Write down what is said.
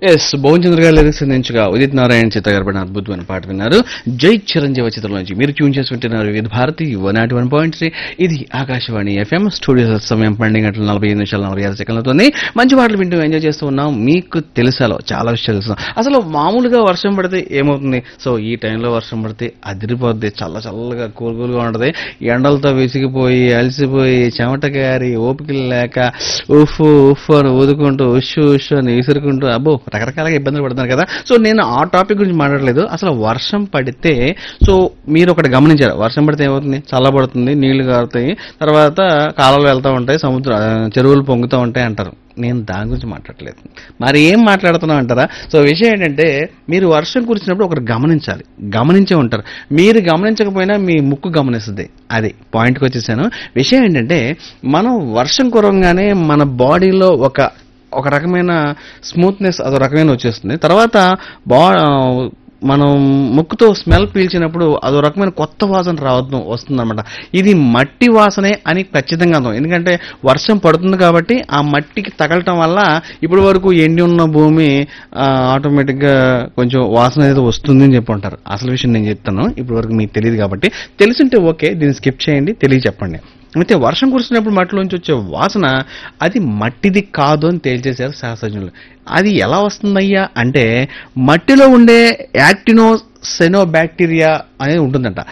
Yes Bhuvanachandra గారి lyrics అందించగా ఉదిత్ నారాయణ చిత్ర గారు పడిన అద్భుతమైన పాట విన్నారు. జై చిరంజీవి చిత్రం నుంచి మీరు ట్యూన్ చేసి వింటున్నారు విత్ భారతి 101.3. ఇది ఆకాశవాణి ఎఫ్ఎం. స్టూడియో సమయం 12 గంటల 45 నిమిషాలు 46 సెకండ్లతోనే మంచి పాటలు వింటూ ఎంజాయ్ చేస్తూ ఉన్నాం. మీకు తెలుసాలో చాలా విషయాలు తెలుసు. అసలు మామూలుగా వర్షం పడితే ఏమవుతుంది? సో ఈ టైంలో వర్షం పడితే అదిరిపోద్ది, చల్ల చల్లగా కూల్గా ఉంటది. ఎండలతో విసిగిపోయి అలసిపోయి చెమట గారి ఓపిక లేక ఉఫ్ ఉఫ్ అని ఊదుకుంటూ ఉష్ ఉష్ అని విసురుకుంటూ అబ్బో రకరకాలుగా ఇబ్బందులు పడుతున్నారు కదా. సో నేను ఆ టాపిక్ గురించి మాట్లాడలేదు. అసలు వర్షం పడితే సో మీరు ఒకటి గమనించారు, వర్షం పడితే ఏమవుతుంది? చల్లబడుతుంది, నీళ్లు కారుతాయి, తర్వాత కాలాలు వెళ్తూ ఉంటాయి, చెరువులు పొంగుతూ ఉంటాయి అంటారు. నేను దాని గురించి మాట్లాడలేదు. మరి ఏం మాట్లాడుతున్నాం అంటారా? సో విషయం ఏంటంటే మీరు వర్షం కురిసినప్పుడు ఒకరు గమనించాలి, గమనించే ఉంటారు. మీరు గమనించకపోయినా మీ ముక్కు గమనిస్తుంది. అది పాయింట్కి వచ్చేసాను. విషయం ఏంటంటే మనం వర్షం కురవగానే మన బాడీలో ఒక రకమైన స్మూత్నెస్ అదో రకమైన వచ్చేస్తుంది. తర్వాత మనం ముక్కుతో స్మెల్ పీల్చినప్పుడు అదో రకమైన కొత్త వాసన వస్తుందన్నమాట. ఇది మట్టి వాసనే అని ఖచ్చితంగా అర్థం. ఎందుకంటే వర్షం పడుతుంది కాబట్టి ఆ మట్టికి తగలటం వల్ల ఇప్పటి వరకు ఎండి ఉన్న భూమి ఆటోమేటిక్గా కొంచెం వాసన అనేది వస్తుంది అని చెప్పి ఉంటారు. అసలు విషయం నేను చెప్తాను, ఇప్పటి వరకు మీకు తెలియదు కాబట్టి. తెలిసింటే ఓకే, దీన్ని స్కిప్ చేయండి, చెప్పండి. అయితే వర్షం కురిసినప్పుడు మట్టిలోంచి వచ్చే వాసన అది మట్టిది కాదు అని తేల్చేశారు శాస్త్రజ్ఞులు. అది ఎలా వస్తుందయ్యా అంటే మట్టిలో ఉండే యాక్టినోసెనోబాక్టీరియా అనేది ఉంటుందంట.